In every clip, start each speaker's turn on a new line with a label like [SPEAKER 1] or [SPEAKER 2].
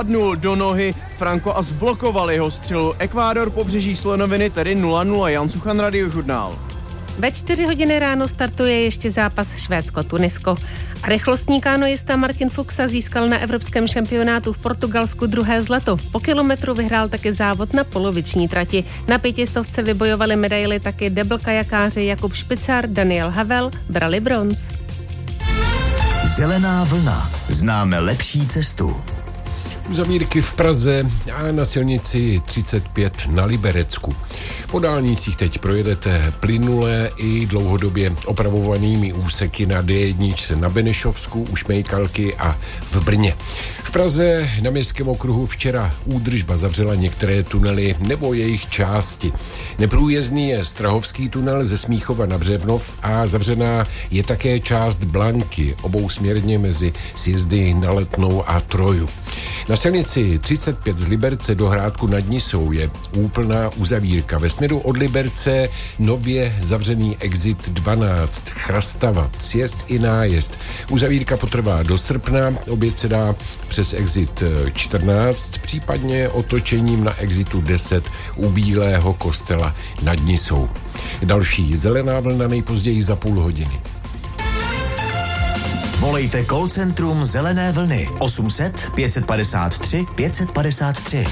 [SPEAKER 1] Padnul do nohy Franco a zblokoval jeho střelu. Ekvádor pobřeží slonoviny, tedy 0-0. Jan Suchan, Radiožurnál.
[SPEAKER 2] Ve 4 hodiny ráno startuje ještě zápas Švédsko-Tunisko. A rychlostní kanoista Martin Fuxa získal na evropském šampionátu v Portugalsku 2. zlato. Po kilometru vyhrál také závod na poloviční trati. Na 500 vybojovali medaily taky deblkajakáři Jakub Špicár, Daniel Havel, brali bronz.
[SPEAKER 3] Zelená vlna. Známe lepší cestu.
[SPEAKER 4] Uzavírky v Praze a na silnici 35 na Liberecku. Po dálnicích teď projedete plynulé i dlouhodobě opravovanými úseky na D1 na Benešovsku, u Šmejkalky a v Brně. V Praze na Městském okruhu včera údržba zavřela některé tunely nebo jejich části. Neprůjezdný je Strahovský tunel ze Smíchova na Břevnov a zavřená je také část Blanky, obousměrně mezi sjezdy na Letnou a Troju. Na silnici 35 z Liberce do Hrádku nad Nisou je úplná uzavírka. Ve směru od Liberce nově zavřený exit 12, Chrastava, sjezd i nájezd. Uzavírka potrvá do srpna, oběd se dá přes exit 14, případně otočením na exitu 10 u Bílého kostela nad Nisou. Další zelená vlna nejpozději za půl hodiny.
[SPEAKER 3] Volejte call centrum Zelené vlny 800 553 553.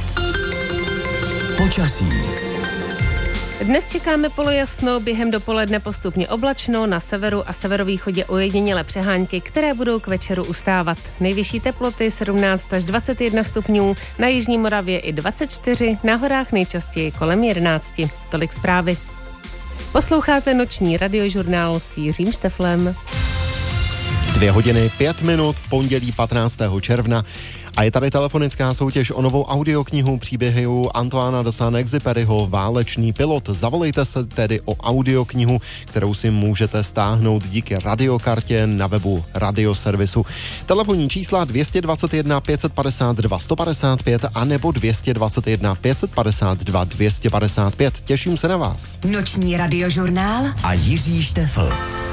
[SPEAKER 3] Počasí.
[SPEAKER 2] Dnes čekáme polojasno, během dopoledne postupně oblačno, na severu a severovýchodě ojedinělé přehánky, které budou k večeru ustávat. Nejvyšší teploty 17 až 21 stupňů, na jižní Moravě i 24, na horách nejčastěji kolem 11. Tolik zprávy. Posloucháte noční radiožurnál s Jiřím Šteflem.
[SPEAKER 5] 2 hodiny 5 minut, pondělí 15. června. A je tady telefonická soutěž o novou audioknihu příběhu Antoana de Saint-Exupéryho Válečný pilot. Zavolejte se tedy o audioknihu, kterou si můžete stáhnout díky radiokartě na webu radioservisu. Telefonní čísla 221 552 155 a nebo 221 552 255. Těším se na vás.
[SPEAKER 6] Noční radiožurnál
[SPEAKER 3] A Jiří Štefl.